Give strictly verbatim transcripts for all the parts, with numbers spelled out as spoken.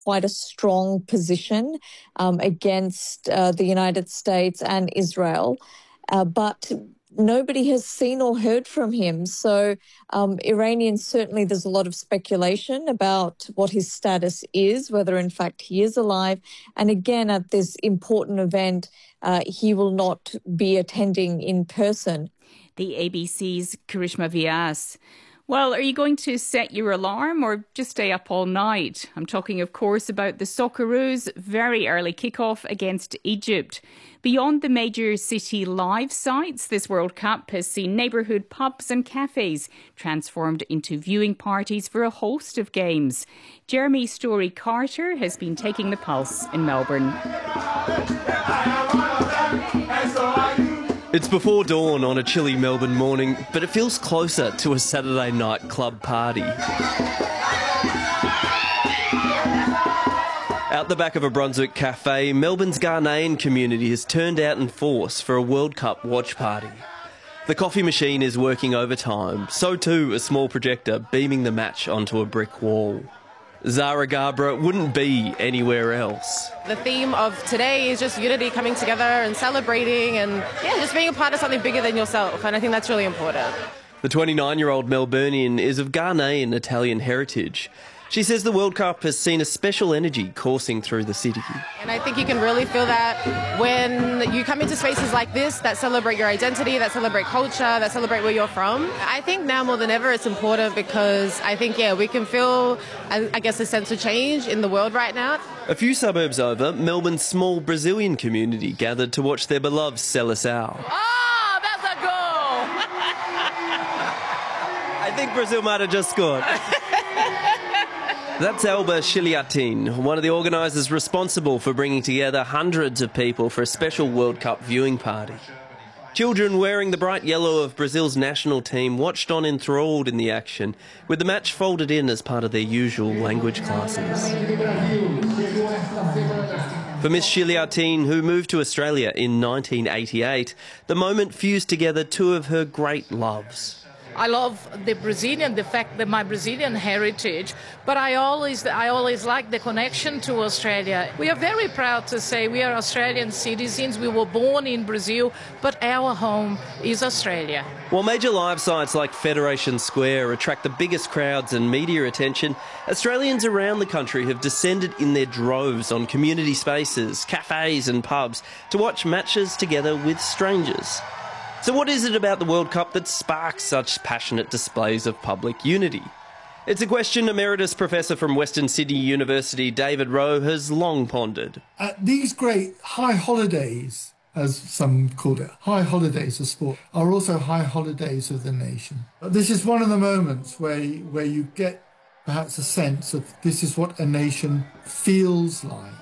quite a strong position um, against uh, the United States and Israel. Uh, but nobody has seen or heard from him. So um, Iranians, certainly there's a lot of speculation about what his status is, whether in fact he is alive. And again, at this important event, uh, he will not be attending in person. The A B C's Karishma Vyas. Well, are you going to set your alarm or just stay up all night? I'm talking, of course, about the Socceroos' very early kickoff against Egypt. Beyond the major city live sites, this World Cup has seen neighbourhood pubs and cafes transformed into viewing parties for a host of games. Jeremy Story-Carter has been taking the pulse in Melbourne. It's before dawn on a chilly Melbourne morning, but it feels closer to a Saturday night club party. Out the back of a Brunswick cafe, Melbourne's Ghanaian community has turned out in force for a World Cup watch party. The coffee machine is working overtime, so too a small projector beaming the match onto a brick wall. Zara Gabra wouldn't be anywhere else. The theme of today is just unity, coming together and celebrating and yeah, just being a part of something bigger than yourself, and I think that's really important. The twenty-nine-year-old Melburnian is of Ghanaian Italian heritage. She says the World Cup has seen a special energy coursing through the city. And I think you can really feel that when you come into spaces like this that celebrate your identity, that celebrate culture, that celebrate where you're from. I think now more than ever it's important because I think, yeah, we can feel, I guess, a sense of change in the world right now. A few suburbs over, Melbourne's small Brazilian community gathered to watch their beloved Seleção. Oh, that's a goal! I think Brazil might have just scored. That's Elba Chiliatin, one of the organisers responsible for bringing together hundreds of people for a special World Cup viewing party. Children wearing the bright yellow of Brazil's national team watched on enthralled in the action, with the match folded in as part of their usual language classes. For Miss Chiliatin, who moved to Australia in nineteen eighty-eight, the moment fused together two of her great loves. I love the Brazilian, the fact that my Brazilian heritage, but I always, I always like the connection to Australia. We are very proud to say we are Australian citizens. We were born in Brazil, but our home is Australia. While major live sites like Federation Square attract the biggest crowds and media attention, Australians around the country have descended in their droves on community spaces, cafes and pubs to watch matches together with strangers. So what is it about the World Cup that sparks such passionate displays of public unity? It's a question Emeritus Professor from Western Sydney University, David Rowe, has long pondered. Uh, these great high holidays, as some call it, high holidays of sport, are also high holidays of the nation. This is one of the moments where, where you get perhaps a sense of this is what a nation feels like.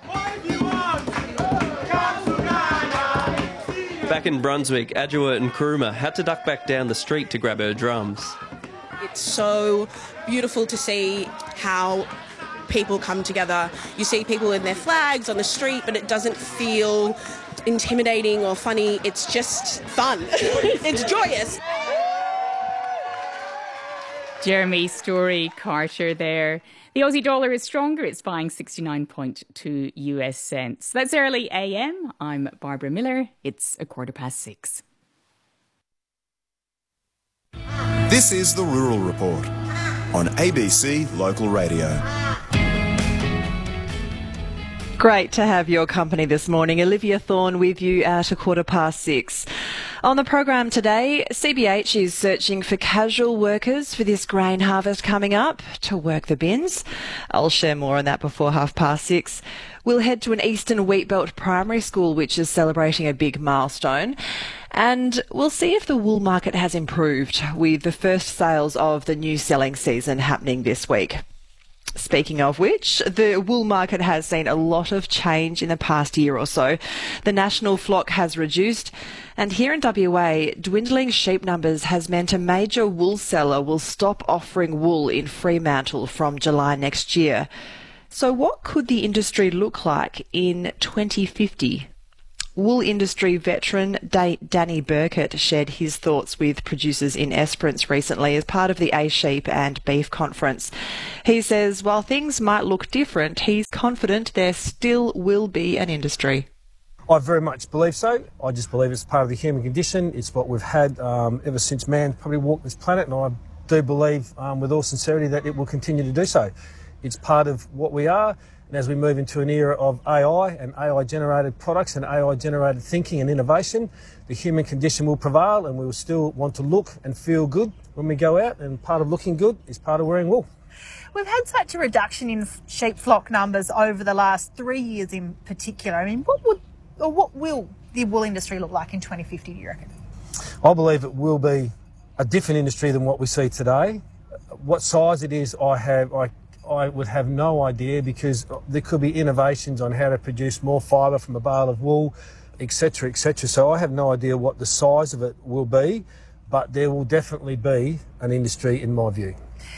Back in Brunswick, Adjoa Nkrumah had to duck back down the street to grab her drums. It's so beautiful to see how people come together. You see people in their flags on the street, but it doesn't feel intimidating or funny. It's just fun. It's joyous. Jeremy Story-Carter there. The Aussie dollar is stronger. It's buying sixty-nine point two U S cents. That's early A M. I'm Barbara Miller. It's a quarter past six. This is the Rural Report on A B C Local Radio. Great to have your company this morning. Olivia Thorne with you at a quarter past six. On the program today, C B H is searching for casual workers for this grain harvest coming up to work the bins. I'll share more on that before half past six. We'll head to an Eastern Wheatbelt primary school which is celebrating a big milestone. And we'll see if the wool market has improved with the first sales of the new selling season happening this week. Speaking of which, the wool market has seen a lot of change in the past year or so. The national flock has reduced, and here in W A, dwindling sheep numbers has meant a major wool seller will stop offering wool in Fremantle from July next year. So what could the industry look like in twenty fifty? Wool industry veteran da- Danny Burkett shared his thoughts with producers in Esperance recently as part of the A-Sheep and Beef Conference. He says while things might look different, he's confident there still will be an industry. I very much believe so. I just believe it's part of the human condition. It's what we've had um, ever since man probably walked this planet, and I do believe um, with all sincerity that it will continue to do so. It's part of what we are. And as we move into an era of A I and A I-generated products and A I-generated thinking and innovation, the human condition will prevail, and we will still want to look and feel good when we go out, and part of looking good is part of wearing wool. We've had such a reduction in sheep flock numbers over the last three years in particular. I mean, what would or what will the wool industry look like in twenty fifty, do you reckon? I believe it will be a different industry than what we see today. What size it is, I have I I would have no idea, because there could be innovations on how to produce more fibre from a bale of wool, et cetera, et cetera. So I have no idea what the size of it will be, but there will definitely be an industry in my view.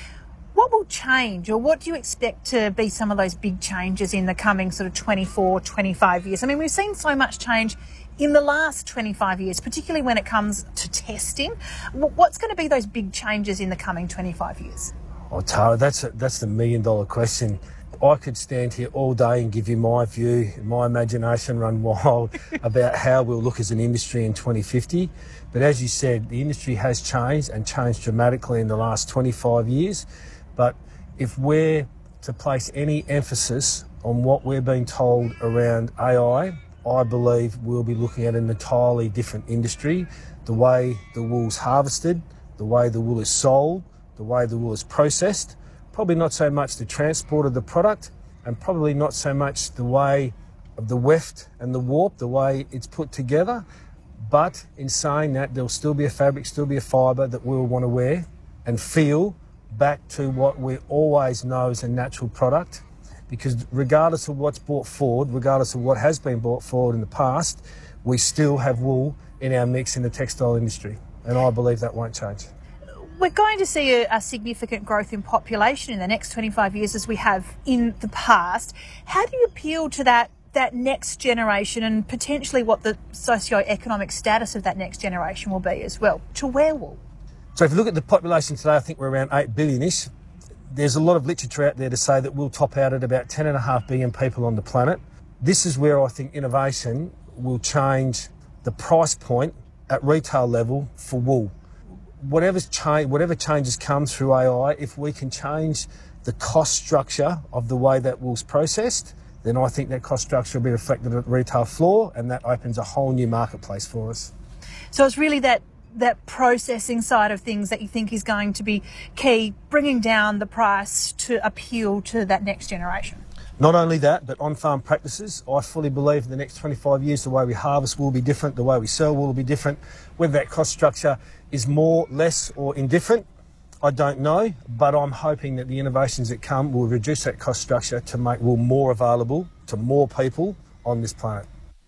What will change, or what do you expect to be some of those big changes in the coming sort of twenty-four, twenty-five years? I mean, we've seen so much change in the last twenty-five years, particularly when it comes to testing. What's going to be those big changes in the coming twenty-five years? Oh, Tara, that's a, that's the million dollar question. I could stand here all day and give you my view, my imagination run wild about how we'll look as an industry in twenty fifty. But as you said, the industry has changed, and changed dramatically in the last twenty-five years. But if we're to place any emphasis on what we're being told around A I, I believe we'll be looking at an entirely different industry. The way the wool's harvested, the way the wool is sold, the way the wool is processed, probably not so much the transport of the product, and probably not so much the way of the weft and the warp, the way it's put together. But in saying that, there'll still be a fabric, still be a fibre that we'll want to wear and feel back to what we always know is a natural product. Because regardless of what's brought forward, regardless of what has been brought forward in the past, we still have wool in our mix in the textile industry. And I believe that won't change. We're going to see a, a significant growth in population in the next twenty-five years as we have in the past. How do you appeal to that, that next generation, and potentially what the socio-economic status of that next generation will be as well, to wear wool? So if you look at the population today, I think we're around eight billion-ish. There's a lot of literature out there to say that we'll top out at about ten point five billion people on the planet. This is where I think innovation will change the price point at retail level for wool. Whatever's change, whatever changes come through A I, if we can change the cost structure of the way that wool's processed, then I think that cost structure will be reflected at the retail floor, and that opens a whole new marketplace for us. So it's really that that processing side of things that you think is going to be key, bringing down the price to appeal to that next generation? Not only that, but on-farm practices. I fully believe in the next twenty-five years the way we harvest will be different, the way we sell wool will be different. Whether that cost structure is more, less or indifferent, I don't know, but I'm hoping that the innovations that come will reduce that cost structure to make wool more available to more people on this planet.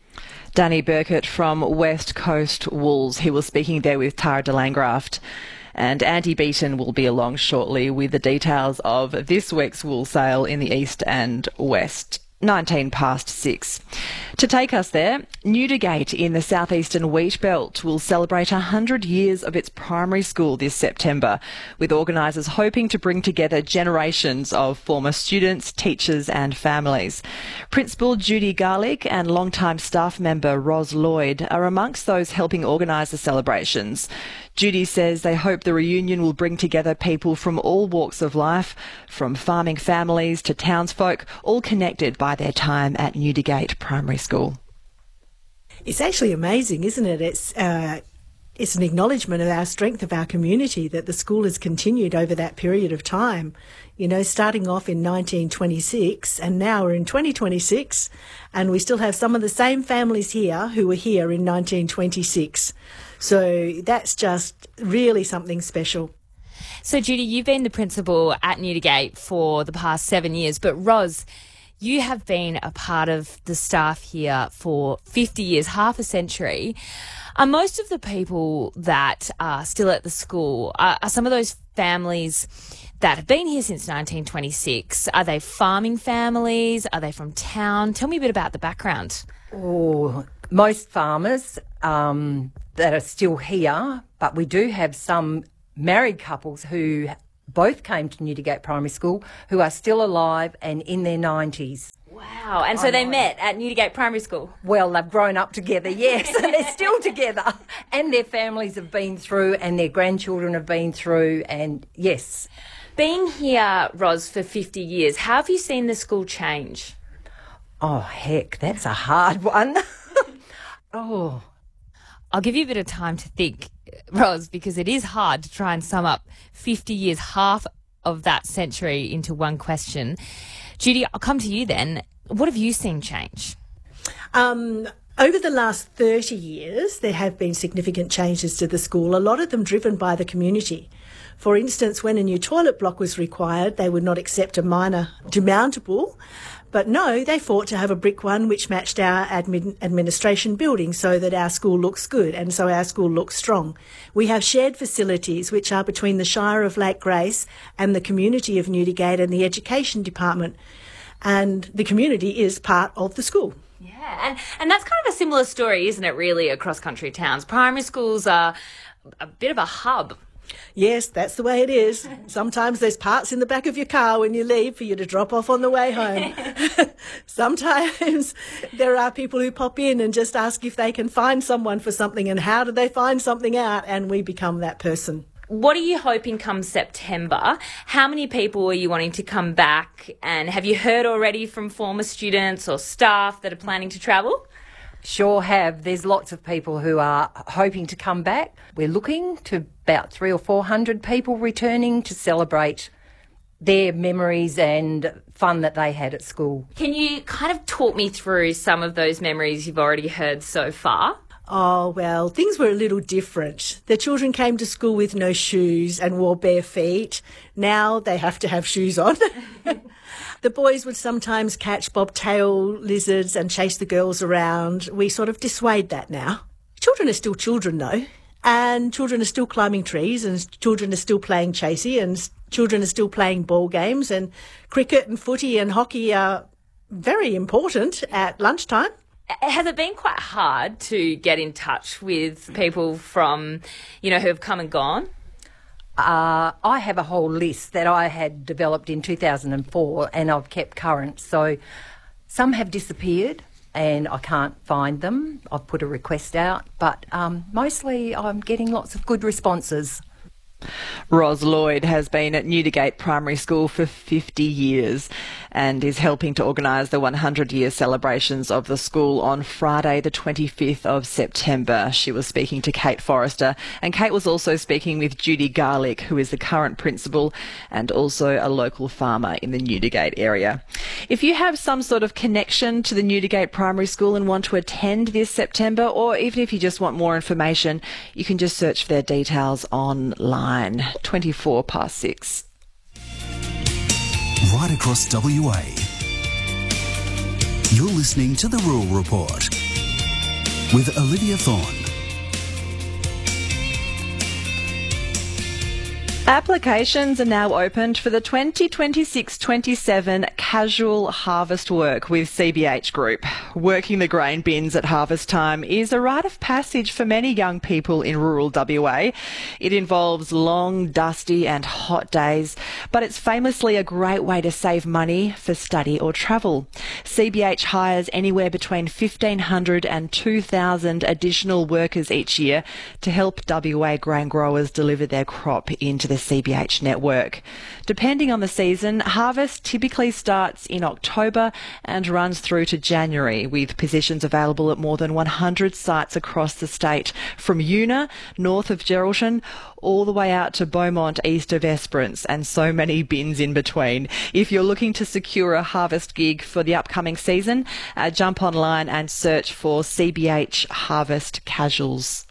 Danny Burkett from West Coast Wools. He was speaking there with Tara de Langraft. And Andy Beaton will be along shortly with the details of this week's wool sale in the east and west. nineteen past six. To take us there, Newdigate in the southeastern wheat belt will celebrate one hundred years of its primary school this September, with organisers hoping to bring together generations of former students, teachers and families. Principal Judy Garlick and long-time staff member Ros Lloyd are amongst those helping organise the celebrations. Judy says they hope the reunion will bring together people from all walks of life, from farming families to townsfolk, all connected by their time at Newdigate Primary School. It's actually amazing, isn't it? It's uh, it's an acknowledgement of our strength of our community that the school has continued over that period of time. You know, starting off in nineteen twenty-six, and now we're in twenty twenty-six, and we still have some of the same families here who were here in nineteen twenty-six. So that's just really something special. So, Judy, you've been the principal at Newdigate for the past seven years, but Ros, you have been a part of the staff here for fifty years, half a century. Are most of the people that are still at the school, are, are some of those families that have been here since nineteen twenty-six, are they farming families? Are they from town? Tell me a bit about the background. Oh, Most farmers um, that are still here, but we do have some married couples who both came to Newdigate Primary School who are still alive and in their nineties. Wow. And so I they know. met at Newdigate Primary School? Well, they've grown up together, yes, and they're still together. And their families have been through and their grandchildren have been through, and yes. Being here, Ros, for fifty years, how have you seen the school change? Oh, heck, that's a hard one. oh. I'll give you a bit of time to think, Ros, because it is hard to try and sum up fifty years, half of that century into one question. Judy, I'll come to you then. What have you seen change? Um, over the last thirty years, there have been significant changes to the school, a lot of them driven by the community. For instance, when a new toilet block was required, they would not accept a minor demountable, but no, they fought to have a brick one which matched our admin administration building so that our school looks good and so our school looks strong. We have shared facilities which are between the Shire of Lake Grace and the community of Newdigate and the Education Department. And the community is part of the school. Yeah, and, and that's kind of a similar story, isn't it, really, across country towns? Primary schools are a bit of a hub. Yes, that's the way it is. Sometimes there's parts in the back of your car when you leave for you to drop off on the way home. Sometimes there are people who pop in and just ask if they can find someone for something and how do they find something out, and we become that person. What are you hoping come September? How many people are you wanting to come back? And have you heard already from former students or staff that are planning to travel? Sure have. There's lots of people who are hoping to come back. We're looking to about three or four hundred people returning to celebrate their memories and fun that they had at school. Can you kind of talk me through some of those memories you've already heard so far? Oh, well, things were a little different. The children came to school with no shoes and wore bare feet. Now they have to have shoes on. The boys would sometimes catch bobtail lizards and chase the girls around. We sort of dissuade that now. Children are still children, though, and children are still climbing trees, and children are still playing chasey, and children are still playing ball games, and cricket and footy and hockey are very important at lunchtime. Has it been quite hard to get in touch with people from, you know, who have come and gone? Uh, I have a whole list that I had developed in two thousand four and I've kept current. So some have disappeared and I can't find them. I've put a request out, but um, mostly I'm getting lots of good responses. Ros Lloyd has been at Newdigate Primary School for fifty years and is helping to organise the one hundred year celebrations of the school on Friday the twenty-fifth of September. She was speaking to Kate Forrester, and Kate was also speaking with Judy Garlick, who is the current principal and also a local farmer in the Newdigate area. If you have some sort of connection to the Newdigate Primary School and want to attend this September, or even if you just want more information, you can just search for their details online. twenty-four past six. Right across W A. You're listening to The Rural Report with Olivia Thorne. Applications are now opened for the twenty twenty-six twenty-seven casual harvest work with C B H Group. Working the grain bins at harvest time is a rite of passage for many young people in rural W A. It involves long, dusty and hot days, but it's famously a great way to save money for study or travel. C B H hires anywhere between fifteen hundred and two thousand additional workers each year to help W A grain growers deliver their crop into the C B H network. Depending on the season, harvest typically starts in October and runs through to January, with positions available at more than one hundred sites across the state, from Una, north of Geraldton, all the way out to Beaumont, east of Esperance, and so many bins in between. If you're looking to secure a harvest gig for the upcoming season, uh, jump online and search for C B H Harvest Casuals.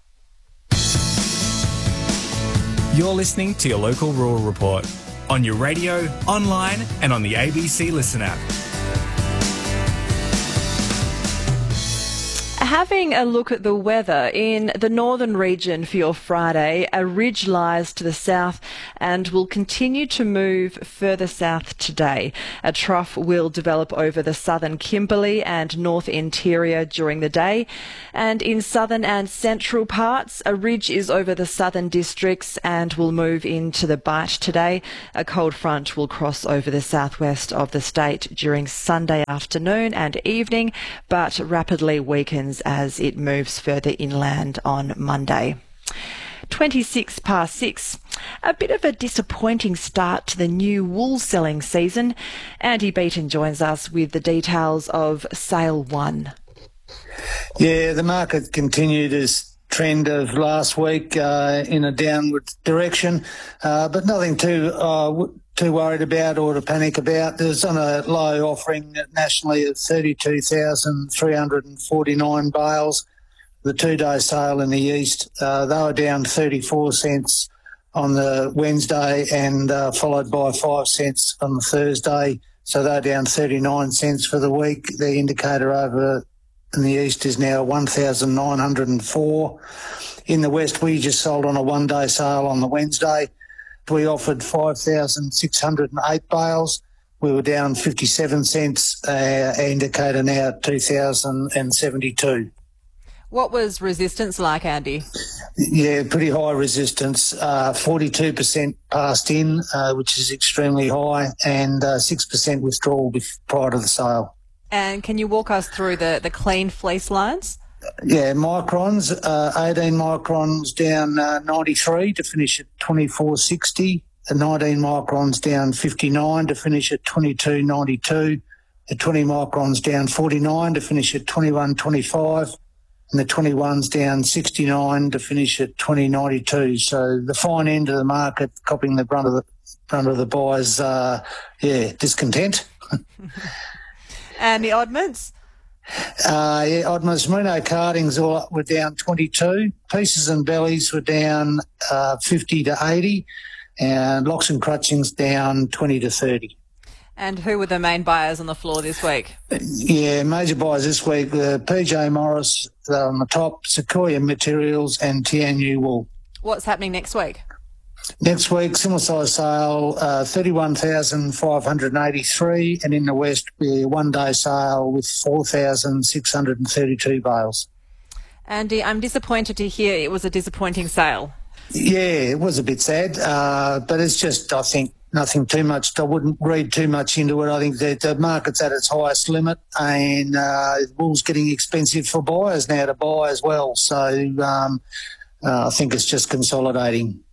You're listening to your local rural report on your radio, online and on the A B C Listen app. having a look at the weather in the northern region for your Friday, a ridge lies to the south and will continue to move further south today. A trough will develop over the southern Kimberley and north interior during the day, and in southern and central parts, a ridge is over the southern districts and will move into the Bight today. A cold front will cross over the southwest of the state during Sunday afternoon and evening, but rapidly weakens as it moves further inland on Monday. twenty-six past six. A bit of a disappointing start to the new wool selling season. Andy Beaton joins us with the details of Sale one. Yeah, the market continued its trend of last week uh, in a downward direction, uh, but nothing too uh, too worried about or to panic about. There's on a low offering nationally of thirty-two thousand three hundred forty-nine bales. The two-day sale in the east, uh, they were down thirty-four cents on the Wednesday and uh, followed by five cents on the Thursday. So they're down thirty-nine cents for the week. The indicator over in the east is now one thousand nine hundred four. In the west, we just sold on a one-day sale on the Wednesday. We offered five thousand six hundred eight bales. We were down fifty-seven cents, uh, indicator now at two thousand seventy-two. What was resistance like, Andy? Yeah, pretty high resistance. Uh, forty-two percent passed in, uh, which is extremely high, and uh, six percent withdrawal prior to the sale. And can you walk us through the, the clean fleece lines? Yeah, microns, uh, eighteen microns down uh, ninety-three to finish at twenty-four sixty. The nineteen microns down fifty-nine to finish at twenty-two ninety-two. The twenty microns down forty-nine to finish at twenty-one twenty-five. And the twenty-ones down sixty-nine to finish at twenty ninety-two. So the fine end of the market copying the brunt of the brunt of the buyers, uh, yeah, discontent. And the oddments? Uh, yeah, oddments, merino cardings all up were down twenty-two. Pieces and bellies were down uh, fifty to eighty. And locks and crutchings down twenty to thirty. And who were the main buyers on the floor this week? Yeah, major buyers this week, uh, P J Morris uh, on the top, Sequoia Materials and Tianyu Wool. What's happening next week? Next week, similar size sale, uh, thirty-one thousand five hundred eighty-three, and in the west, be a one-day sale with four thousand six hundred thirty-two bales. Andy, I'm disappointed to hear it was a disappointing sale. Yeah, it was a bit sad, uh, but it's just, I think, nothing too much. I wouldn't read too much into it. I think that the market's at its highest limit, and uh, wool's getting expensive for buyers now to buy as well. So um, uh, I think it's just consolidating.